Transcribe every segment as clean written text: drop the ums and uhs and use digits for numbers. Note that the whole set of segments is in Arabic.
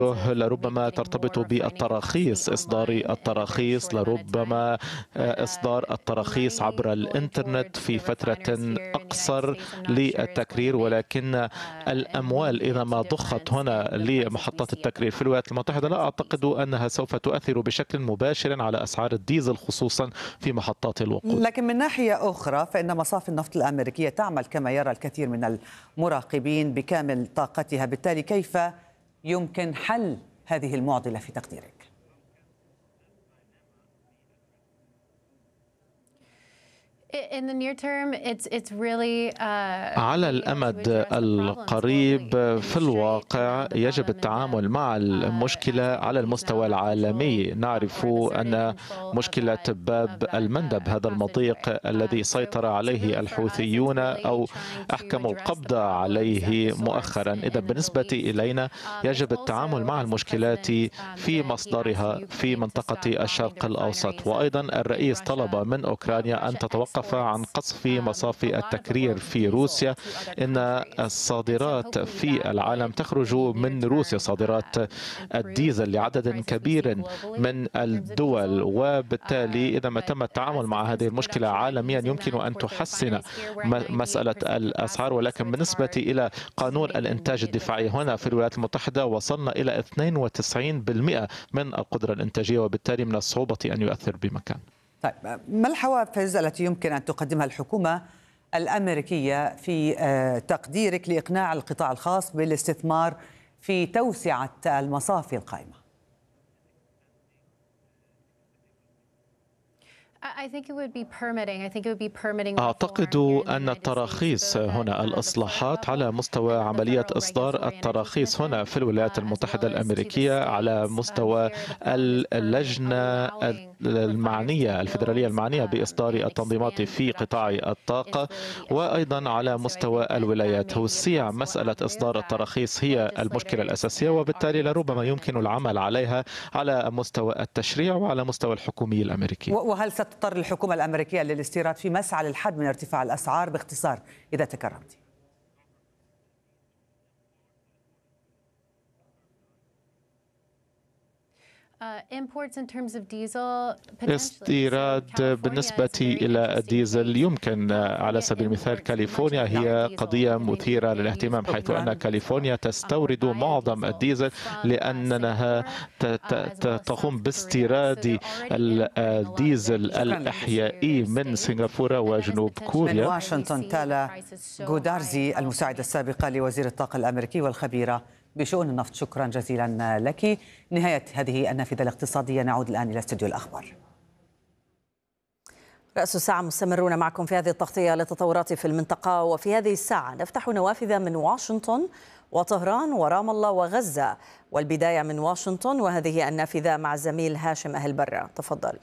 لربما ترتبط بالتراخيص، إصدار التراخيص، لربما إصدار التراخيص عبر الإنترنت في فترة أقصر للتكرير، ولكن الأموال إذا ما ضخت هنا لمحطات التكرير في الولايات المتحدة لا أعتقد أنها سوف تؤثر بشكل مباشر على أسعار الديزل خصوصا في محطات الوقود. لكن من ناحية أخرى فإن مصافي النفط الأمريكية تعمل كما يرى الكثير من المراقبين بكامل طاقتها، بالتالي كيف يمكن حل هذه المعضلة في تقديرك؟ على الأمد القريب في الواقع يجب التعامل مع المشكلة على المستوى العالمي. نعرف أن مشكلة باب المندب، هذا المضيق الذي سيطر عليه الحوثيون أو أحكموا القبض عليه مؤخرا، إذا بالنسبة إلينا يجب التعامل مع المشكلات في مصدرها في منطقة الشرق الأوسط. وأيضا الرئيس طلب من أوكرانيا أن تتوقف عن قصف مصافي التكرير في روسيا. إن الصادرات في العالم تخرج من روسيا، صادرات الديزل لعدد كبير من الدول، وبالتالي إذا ما تم التعامل مع هذه المشكلة عالميا يمكن أن تحسن مسألة الأسعار. ولكن بالنسبة إلى قانون الإنتاج الدفاعي هنا في الولايات المتحدة وصلنا إلى 92% من القدرة الإنتاجية، وبالتالي من الصعوبة أن يؤثر بمكان. طيب، ما الحوافز التي يمكن أن تقدمها الحكومة الأمريكية في تقديرك لإقناع القطاع الخاص بالاستثمار في توسعة المصافي القائمة؟ أعتقد أن التراخيص هنا، الإصلاحات على مستوى عملية إصدار التراخيص هنا في الولايات المتحدة الأمريكية على مستوى اللجنة المعنية الفيدرالية المعنية بإصدار التنظيمات في قطاع الطاقة، وأيضا على مستوى الولايات. توسيع مسألة إصدار التراخيص هي المشكلة الأساسية، وبالتالي لربما يمكن العمل عليها على مستوى التشريع وعلى مستوى الحكومي الأمريكي. وهل ستضطر الحكومة الأمريكية للاستيراد في مسعى للحد من ارتفاع الأسعار؟ باختصار إذا تكرمتي. استيراد بالنسبة إلى الديزل يمكن، على سبيل المثال كاليفورنيا هي قضية مثيرة للاهتمام، حيث أن كاليفورنيا تستورد معظم الديزل لأنها تقوم باستيراد الديزل الأحيائي من سنغافورة وجنوب كوريا. من واشنطن تالا جودارزي، المساعدة السابقة لوزير الطاقة الأمريكي والخبيرة بشؤون النفط، شكرا جزيلا لك. نهاية هذه النافذة الاقتصادية، نعود الآن إلى استوديو الأخبار. رأس الساعة مستمرون معكم في هذه التغطية للتطورات في المنطقة، وفي هذه الساعة نفتح نوافذ من واشنطن وطهران ورام الله وغزة، والبداية من واشنطن وهذه النافذة مع الزميل هاشم أهل برة. تفضل.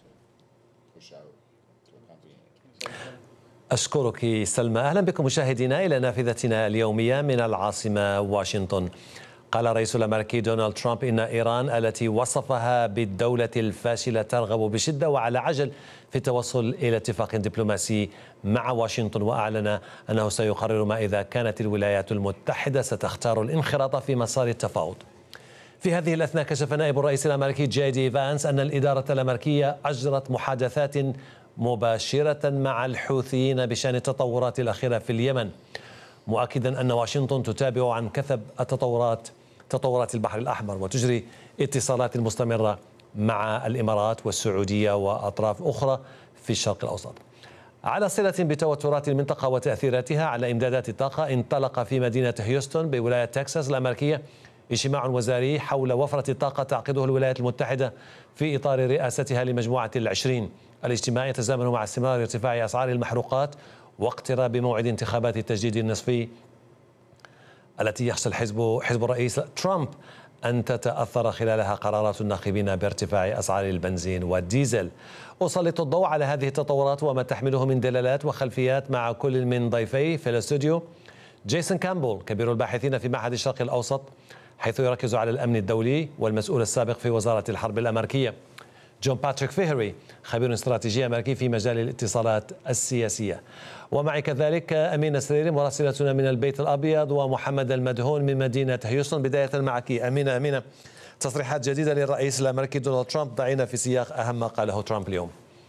أشكرك سلمى. أهلا بكم مشاهدينا إلى نافذتنا اليومية من العاصمة واشنطن. قال الرئيس الأمريكي دونالد ترامب إن إيران التي وصفها بالدولة الفاشلة ترغب بشدة وعلى عجل في التوصل إلى اتفاق دبلوماسي مع واشنطن، وأعلن أنه سيقرر ما إذا كانت الولايات المتحدة ستختار الانخراط في مسار التفاوض. في هذه الأثناء كشف نائب الرئيس الأمريكي جي دي فانس أن الإدارة الأمريكية أجرت محادثات مباشرة مع الحوثيين بشأن التطورات الأخيرة في اليمن، مؤكدا أن واشنطن تتابع عن كثب تطورات البحر الأحمر وتجري اتصالات مستمرة مع الإمارات والسعودية وأطراف أخرى في الشرق الأوسط. على صلة بتوترات المنطقة وتأثيراتها على إمدادات الطاقة، انطلق في مدينة هيوستن بولاية تكساس الأمريكية اجتماع وزاري حول وفرة الطاقة تعقده الولايات المتحدة في إطار رئاستها لمجموعة ال20. الاجتماع يتزامن مع استمرار ارتفاع أسعار المحروقات واقتراب موعد انتخابات التجديد النصفي التي يخشى حزب الرئيس ترامب أن تتأثر خلالها قرارات الناخبين بارتفاع أسعار البنزين والديزل. أسلط الضوء على هذه التطورات وما تحمله من دلالات وخلفيات مع كل من ضيفي في الاستوديو. جيسون كامبول كبير الباحثين في معهد الشرق الأوسط، حيث يركز على الأمن الدولي والمسؤول السابق في وزارة الحرب الأمريكية. جون باتريك فيهري خبير استراتيجي أمريكي في مجال الاتصالات السياسية. ومعي كذلك أمينة سريري مراسلتنا من البيت الأبيض ومحمد المدهون من مدينة هيوستن. بداية معك أمينة، تصريحات جديدة للرئيس الأمريكي دونالد ترامب، ضعينا في سياق أهم ما قاله ترامب اليوم.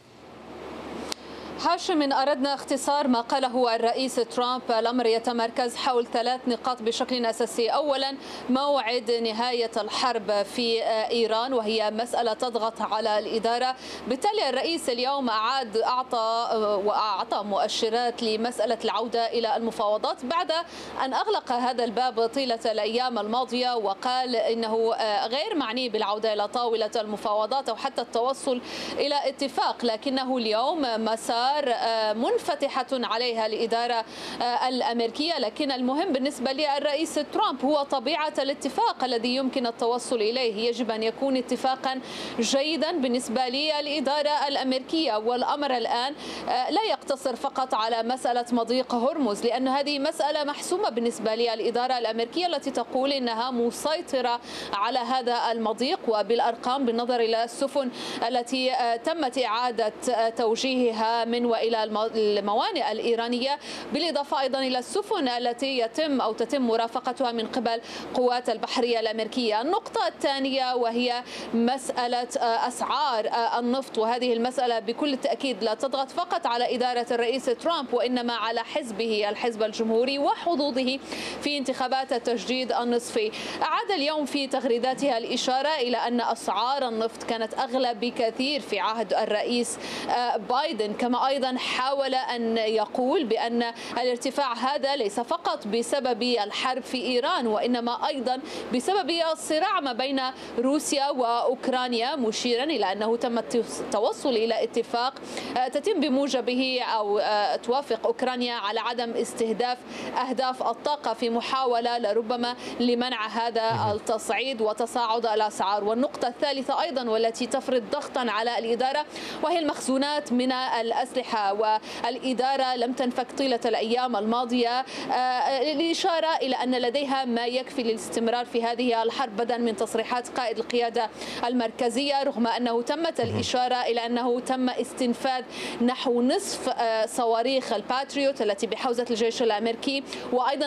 هاشم، إن أردنا اختصار ما قاله الرئيس ترامب، الأمر يتمركز حول 3 نقاط بشكل أساسي. أولا، موعد نهاية الحرب في إيران، وهي مسألة تضغط على الإدارة. بالتالي الرئيس اليوم أعطى مؤشرات لمسألة العودة إلى المفاوضات بعد أن أغلق هذا الباب طيلة الأيام الماضية، وقال إنه غير معني بالعودة إلى طاولة المفاوضات أو حتى التوصل إلى اتفاق، لكنه اليوم مسار منفتحة عليها الإدارة الأمريكية. لكن المهم بالنسبة للرئيس ترامب هو طبيعة الاتفاق الذي يمكن التوصل إليه. يجب أن يكون اتفاقا جيدا بالنسبة للإدارة الأمريكية، والأمر الآن لا يقتصر فقط على مسألة مضيق هرمز، لأن هذه مسألة محسومة بالنسبة للإدارة الأمريكية التي تقول إنها مسيطرة على هذا المضيق، وبالأرقام بالنظر إلى السفن التي تمت إعادة توجيهها من وإلى الموانئ الإيرانية، بالإضافة أيضا إلى السفن التي تتم مرافقتها من قبل قوات البحرية الأمريكية. النقطة الثانية وهي مسألة أسعار النفط، وهذه المسألة بكل تأكيد لا تضغط فقط على إدارة الرئيس ترامب وإنما على حزبه الحزب الجمهوري وحظوظه في انتخابات التجديد النصفي. أعاد اليوم في تغريداتها الإشارة إلى أن أسعار النفط كانت أغلى بكثير في عهد الرئيس بايدن، كما أيضا حاول أن يقول بأن الارتفاع هذا ليس فقط بسبب الحرب في إيران وإنما أيضا بسبب الصراع ما بين روسيا وأوكرانيا، مشيرا إلى أنه تم التوصل إلى اتفاق تتم بموجبه أو توافق أوكرانيا على عدم استهداف أهداف الطاقة في محاولة لربما لمنع هذا التصعيد وتصاعد الأسعار. والنقطة الثالثة أيضا والتي تفرض ضغطا على الإدارة وهي المخزونات من الأسلحة، والإدارة لم تنفك طيلة الأيام الماضية الإشارة إلى أن لديها ما يكفي للاستمرار في هذه الحرب بدلا من تصريحات قائد القيادة المركزية، رغم أنه تمت الإشارة إلى أنه تم استنفاذ نحو نصف صواريخ الباتريوت التي بحوزة الجيش الأمريكي، وأيضا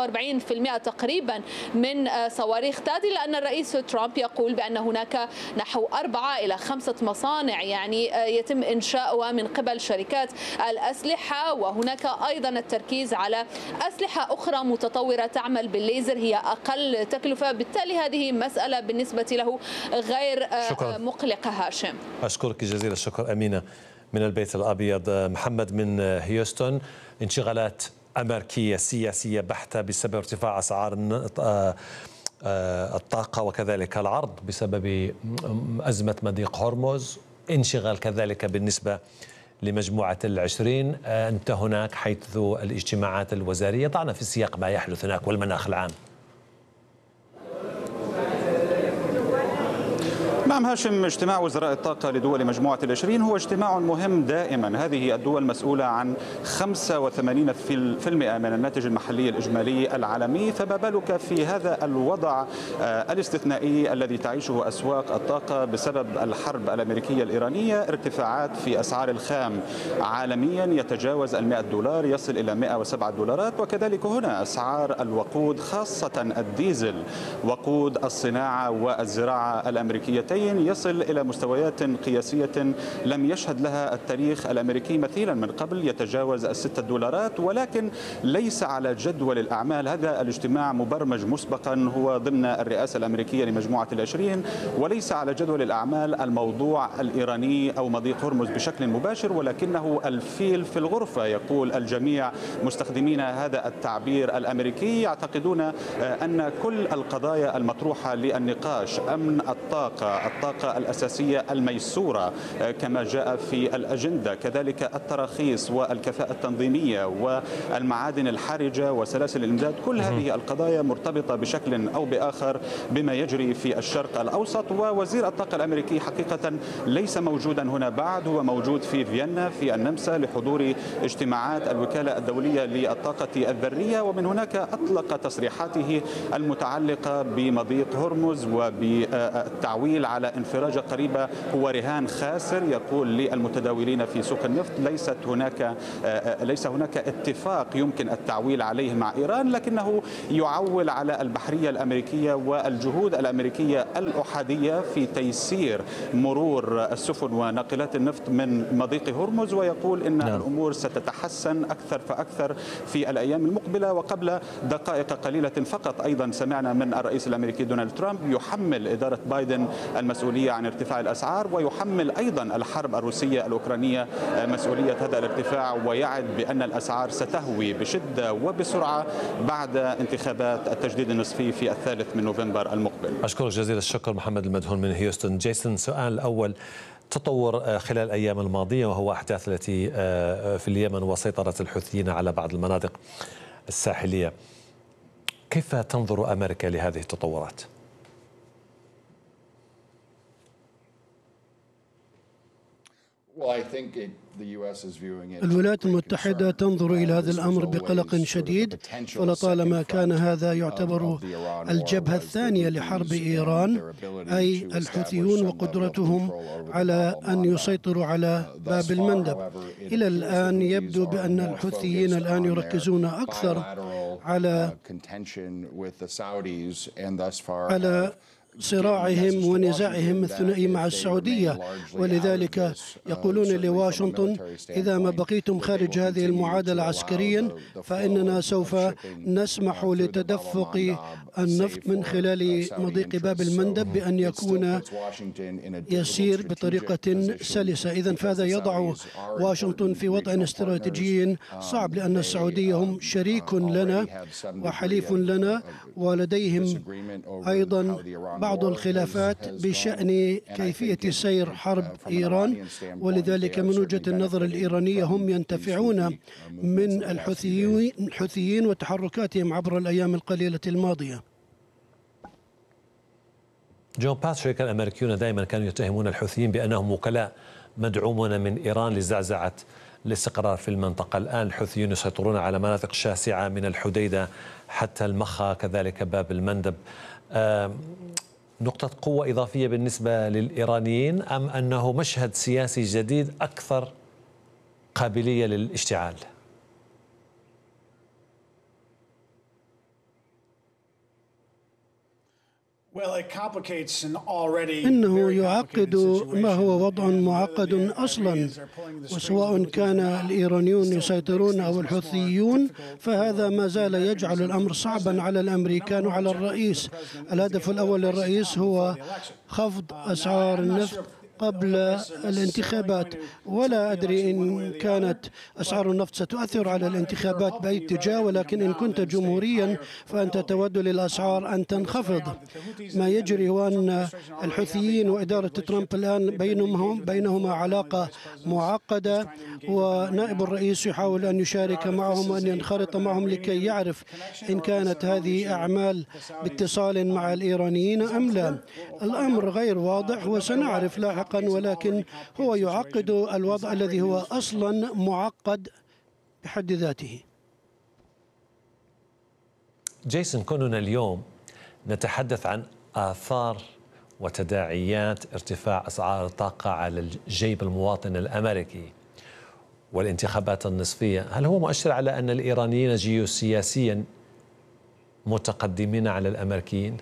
45% تقريبا من صواريخ تادي، لأن الرئيس ترامب يقول بأن هناك نحو 4 إلى 5 مصانع يعني يتم إنشاؤها من قبل شركات الأسلحة، وهناك أيضا التركيز على أسلحة أخرى متطورة تعمل بالليزر هي أقل تكلفة. بالتالي هذه مسألة بالنسبة له غير مقلقة. هاشم، أشكرك جزيل الشكر أمينة من البيت الأبيض. محمد من هيوستن، انشغالات أمريكية سياسية بحتة بسبب ارتفاع أسعار الطاقة وكذلك العرض بسبب أزمة مضيق هرمز، انشغال كذلك بالنسبة لمجموعة ال20. أنت هناك حيث الاجتماعات الوزارية، ضعنا في السياق ما يحدث هناك والمناخ العام. نعم هاشم، اجتماع وزراء الطاقة لدول مجموعة ال20 هو اجتماع مهم دائما. هذه الدول مسؤولة عن 85% من الناتج المحلي الإجمالي العالمي، فما بالك في هذا الوضع الاستثنائي الذي تعيشه أسواق الطاقة بسبب الحرب الأمريكية الإيرانية. ارتفاعات في أسعار الخام عالميا يتجاوز $100، يصل إلى $107، وكذلك هنا أسعار الوقود خاصة الديزل وقود الصناعة والزراعة الأمريكيتين يصل إلى مستويات قياسية لم يشهد لها التاريخ الأمريكي مثيلا من قبل، يتجاوز $6، ولكن ليس على جدول الأعمال. هذا الاجتماع مبرمج مسبقا، هو ضمن الرئاسة الأمريكية لمجموعة ال20، وليس على جدول الأعمال الموضوع الإيراني أو مضيق هرمز بشكل مباشر، ولكنه الفيل في الغرفة. يقول الجميع مستخدمين هذا التعبير الأمريكي يعتقدون أن كل القضايا المطروحة للنقاش، أمن الطاقة الأساسية الميسورة كما جاء في الأجندة، كذلك التراخيص والكفاءة التنظيمية والمعادن الحرجة وسلاسل الإمداد، كل هذه القضايا مرتبطة بشكل أو بآخر بما يجري في الشرق الأوسط. ووزير الطاقة الأمريكي حقيقة ليس موجودا هنا بعد، هو موجود في فيينا في النمسا لحضور اجتماعات الوكالة الدولية للطاقة الذرية، ومن هناك أطلق تصريحاته المتعلقة بمضيق هرمز وبالتعويل على انفراجة قريبة هو رهان خاسر. يقول للمتداولين في سوق النفط ليس هناك اتفاق يمكن التعويل عليه مع إيران، لكنه يعول على البحرية الأمريكية والجهود الأمريكية الأحادية في تيسير مرور السفن وناقلات النفط من مضيق هرمز، ويقول إن الأمور ستتحسن أكثر فأكثر في الأيام المقبلة. وقبل دقائق قليلة فقط أيضا سمعنا من الرئيس الأمريكي دونالد ترامب يحمل إدارة بايدن المسؤولية عن ارتفاع الأسعار، ويحمل أيضا الحرب الروسية الأوكرانية مسؤولية هذا الارتفاع، ويعد بأن الأسعار ستهوي بشدة وبسرعة بعد انتخابات التجديد النصفي في 3 نوفمبر المقبل. أشكرك جزيل الشكر محمد المدهون من هيوستن. جيسون، سؤال الأول، تطور خلال الأيام الماضية وهو أحداث التي في اليمن وسيطرة الحوثيين على بعض المناطق الساحلية، كيف تنظر أمريكا لهذه التطورات؟ الولايات المتحدة تنظر إلى هذا الأمر بقلق شديد، ولطالما كان هذا يعتبر الجبهة الثانية لحرب إيران، أي الحوثيون وقدرتهم على أن يسيطروا على باب المندب. إلى الآن يبدو بأن الحوثيين الآن يركزون أكثر على صراعهم ونزاعهم الثنائي مع السعودية، ولذلك يقولون لواشنطن إذا ما بقيتم خارج هذه المعادلة عسكريا فإننا سوف نسمح لتدفق النفط من خلال مضيق باب المندب بأن يكون يسير بطريقة سلسة. إذن فهذا يضع واشنطن في وضع استراتيجي صعب، لأن السعودية هم شريك لنا وحليف لنا، ولديهم أيضا بعض الخلافات بشأن كيفية سير حرب إيران، ولذلك من وجهة النظر الإيرانية هم ينتفعون من الحوثيين وتحركاتهم عبر الأيام القليلة الماضية. جون باتريك، الأمريكيون دائما كانوا يتهمون الحوثيين بأنهم وكلاء مدعومون من إيران لزعزعة الاستقرار في المنطقة. الآن الحوثيون يسيطرون على مناطق شاسعة من الحديدة حتى المخا، كذلك باب المندب. نقطة قوة إضافية بالنسبة للإيرانيين، أم أنه مشهد سياسي جديد أكثر قابلية للاشتعال؟ إنه يعقد ما هو وضع معقد أصلا، وسواء كان الإيرانيون يسيطرون أو الحوثيون فهذا ما زال يجعل الأمر صعبا على الأمريكان وعلى الرئيس. الهدف الأول للرئيس هو خفض أسعار النفط قبل الانتخابات، ولا أدري إن كانت أسعار النفط ستؤثر على الانتخابات بأي اتجاه، ولكن إن كنت جمهوريا فأنت تود للأسعار أن تنخفض. ما يجري هو أن الحوثيين وإدارة ترامب الآن بينهما علاقة معقدة، ونائب الرئيس يحاول أن يشارك معهم وأن ينخرط معهم لكي يعرف إن كانت هذه أعمال باتصال مع الإيرانيين أم لا. الأمر غير واضح وسنعرف لاحقا، ولكن هو يعقد الوضع الذي هو أصلا معقد بحد ذاته. جيسون، كوننا اليوم نتحدث عن آثار وتداعيات ارتفاع أسعار الطاقة على جيب المواطن الأمريكي والانتخابات النصفية، هل هو مؤشر على أن الإيرانيين جيوسياسيا متقدمين على الأمريكيين؟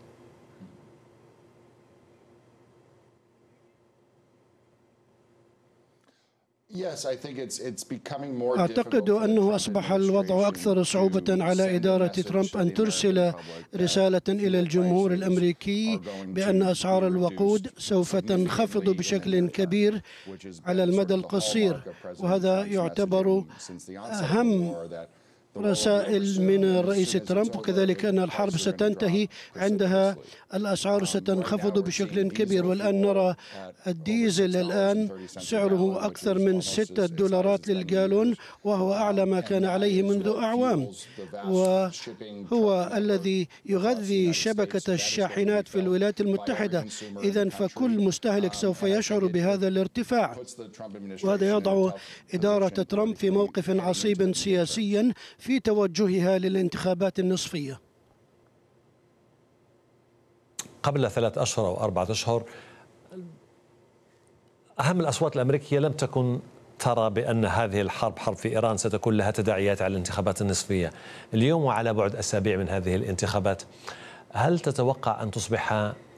أعتقد أنه أصبح الوضع أكثر صعوبة على إدارة ترامب أن ترسل رسالة إلى الجمهور الأمريكي بأن أسعار الوقود سوف تنخفض بشكل كبير على المدى القصير، وهذا يعتبر أهم رسائل من الرئيس ترامب، وكذلك أن الحرب ستنتهي عندها الأسعار ستنخفض بشكل كبير. والآن نرى الديزل الآن سعره أكثر من $6 للجالون، وهو أعلى ما كان عليه منذ أعوام، وهو الذي يغذي شبكة الشاحنات في الولايات المتحدة. إذن فكل مستهلك سوف يشعر بهذا الارتفاع، وهذا يضع إدارة ترامب في موقف عصيب سياسيا في توجهها للانتخابات النصفية. قبل 3 أشهر أو 4 أشهر أهم الأصوات الأمريكية لم تكن ترى بأن هذه الحرب حرب في إيران ستكون لها تداعيات على الانتخابات النصفية. اليوم وعلى بعد أسابيع من هذه الانتخابات، هل تتوقع أن تصبح